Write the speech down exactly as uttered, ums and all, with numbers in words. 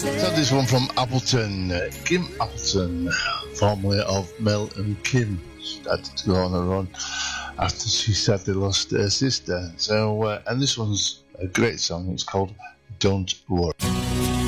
So this one from Appleton, uh, Kim Appleton, formerly of Mel and Kim. She had to go on her own after she sadly lost her sister. So, uh, and this one's a great song. It's called Don't Worry.